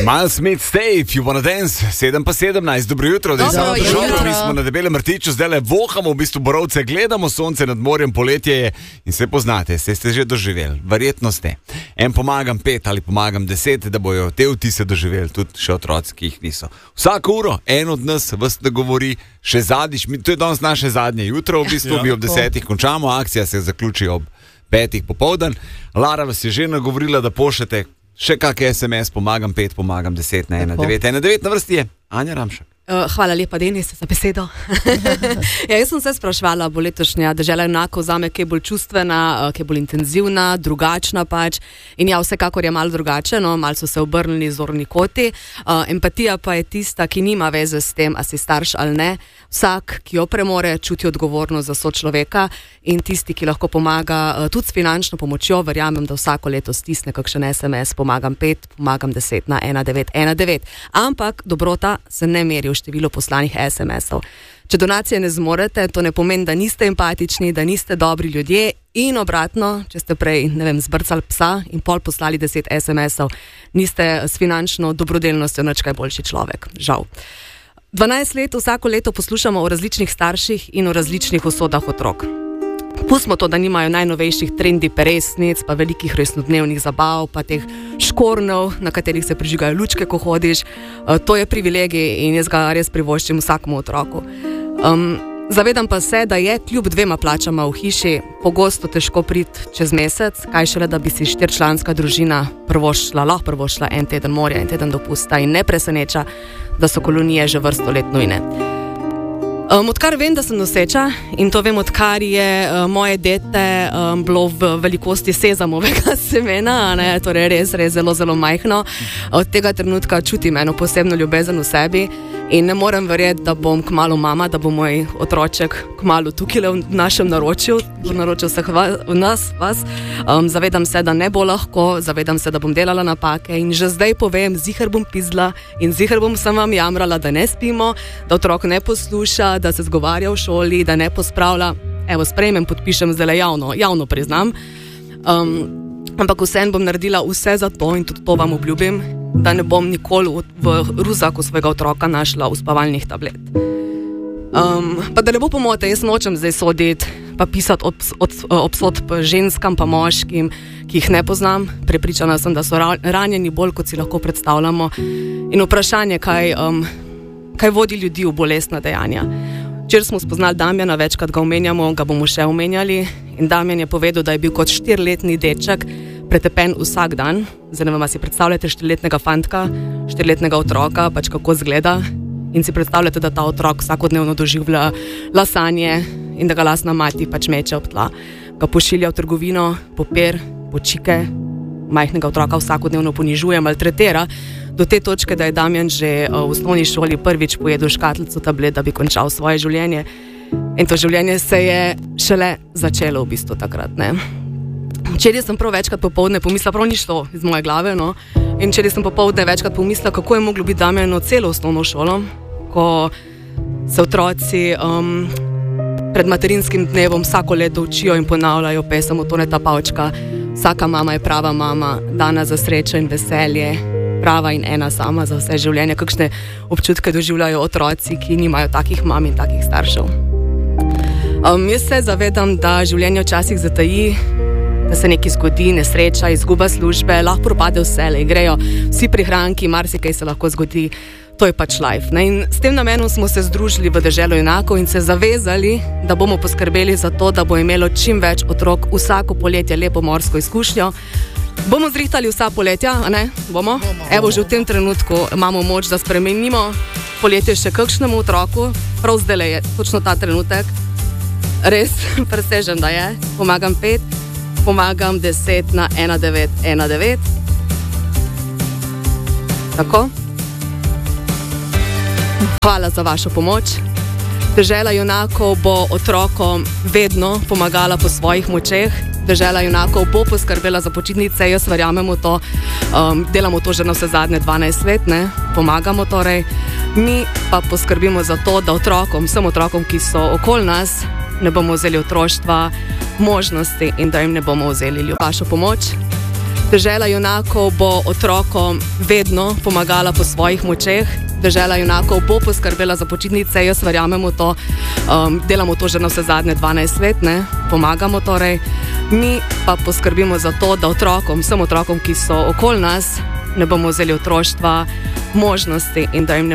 Smile, Smith, stay if you wanna dance. 7:17, dobro jutro. Mi smo na Debelem rtiču, zdaj le vohamo v bistvu borovce, gledamo sonce nad morjem, poletje je in se poznate, ste že doživeli, verjetno ste. En pomagam 5 ali pomagam 10, da bojo te vtise doživeli, tudi še otroci, ki jih niso. Vsako uro, en od nas vas ne govori, še zadnjič, to je danes naše zadnje jutro, v bistvu mi ob 10 končamo, akcija se zaključi ob 5 popoldan. Lara vas je že nagovorila, da pošljete še kak SMS, pomagam 5, pomagam 10 na 1919, na vrsti je Anja Ramšak. Hvala lepa, Denis, za besedo. Jaz sem se spraševala, bo letošnja dežela junakov zame kaj bolj čustvena, kaj bolj intenzivna, drugačna pač. In ja, vsekakor je malo drugače, no, malo so se obrnili zorni koti. Empatija pa je tista, ki nima veze s tem, a si starš ali ne. Vsak, ki jo premore, čuti odgovornost za sočloveka in tisti, ki lahko pomaga tudi s finančno pomočjo, verjamem, da vsako leto stisne kakšen SMS, pomagam 5, pomagam 10 na 1919. Ampak dobrota se ne meri v število poslanih SMS-ov. Če donacije ne zmorete, to ne pomeni, da niste empatični, da niste dobri ljudje in obratno, če ste prej, zbrcali psa in pol poslali 10 SMS-ov, niste s finančno dobrodelnostjo nič kaj boljši človek. Žal. 12 let vsako leto poslušamo o različnih starših in o različnih usodah otrok. Pustimo to, da nimajo najnovejših trendi peresnic, pa velikih resnodnevnih zabav, pa teh škornov, na katerih se prižigajo lučke, ko hodiš. To je privilegij in jaz ga res privoščim vsakemu otroku. Zavedam pa se, da je kljub 2 plačama v hiši pogosto težko priti čez mesec, kaj šele, da bi si 4-članska družina lahko prvošla en teden morja, en teden dopusta in ne preseneča, da so kolonije že vrsto let nujne. Odkar vem, da sem noseča in to vem, odkar je moje dete bilo v velikosti sezamovega semena, torej res zelo, zelo majhno, od tega trenutka čutim eno posebno ljubezen v sebi in ne morem verjeti, da bom kmalu mama, da bo moj otroček kmalu tukaj v našem naročju, v naročju vseh vas. Zavedam se, da ne bo lahko, zavedam se, da bom delala napake in že zdaj povem, ziher bom pizla in ziher bom sem vam jamrala, da ne spimo, da otrok ne posluša, da se zgovarja v šoli, da ne pospravlja. Evo, sprejmem, podpišem zdaj javno priznam. Ampak vseeno bom naredila vse za to in tudi to vam obljubim, da ne bom nikoli v ruzaku svojega otroka našla uspavalnih tablet. Pa da ne bo pomote, jaz nočem zdaj soditi pa pisati obsodb ženskam pa moškim, ki jih ne poznam. Prepričana sem, da so ranjeni bolj, kot si lahko predstavljamo. In vprašanje, kaj vodi ljudi v bolestna dejanja. Včeraj smo spoznali Damjana, večkrat ga omenjamo, ga bomo še omenjali. In Damjan je povedal, da je bil kot 4-letni deček pretepen vsak dan. Zdaj ne vem, si predstavljate 4-letnega fantka, 4-letnega otroka, pač kako zgleda. In si predstavljate, da ta otrok vsakodnevno doživlja lasanje in da ga lastna mati pač meče ob tla. Ga pošilja v trgovino, popir, počike, majhnega otroka vsakodnevno ponižuje, maltretira, do te točke, da je Damjan že v osnovni šoli prvič pojedel škatlico tablet, da bi končal svoje življenje. In to življenje se je šele začelo v bistvu takrat, ne. Včeraj sem prav večkrat popoldne pomislila, prav ni šlo iz moje glave, no. In včeraj sem popoldne večkrat pomislila, kako je moglo biti Damjano celo osnovno šolo, ko se otroci pred materinskim dnevom vsako leto učijo in ponavljajo pesem od Toneta Pavčka. Vsaka mama je prava mama, dana za srečo in veselje, prava in ena sama za vse življenje. Kakšne občutke doživljajo otroci, ki nimajo takih mam in takih staršev. Jaz se zavedam, da življenje včasih zataji, da se nekaj zgodi, nesreča, izguba službe, lahko propade vse, grejo vsi prihranki, marsikaj se lahko zgodi. To je pač life. Ne? In s tem namenom smo se združili v Deželo junakov in se zavezali, da bomo poskrbeli za to, da bo imelo čim več otrok vsako poletje lepo morsko izkušnjo. Bomo zrihtali vsa poletja, a ne? Bomo? Evo, že v tem trenutku imamo moč, da spremenimo poletje še kakšnemu otroku. Prav zdajle je točno ta trenutek. Res, presežem, da je. Pomagam 5, pomagam 10 na 1919. Tako? Hvala za vašo pomoč. Dežela junakov bo otrokom vedno pomagala po svojih močeh. Dežela junakov bo poskrbela za počitnice, jaz verjamem v to. Delamo to že na vse zadnje 12 let, ne? Pomagamo torej. Mi pa poskrbimo za to, da vsem otrokom, ki so okoli nas, ne bomo vzeli otroštva, možnosti in da jim ne bomo vzeli vašo pomoč. Dežela junakov bo otrokom vedno pomagala po svojih močeh. Dežela junakov bo poskrbela za počitnice, jaz verjamem v to, delamo to že na vse zadnje 12 let, ne? Pomagamo torej. Mi pa poskrbimo za to, da vsem otrokom, ki so okoli nas, ne bomo vzeli otroštva, možnosti in da jim ne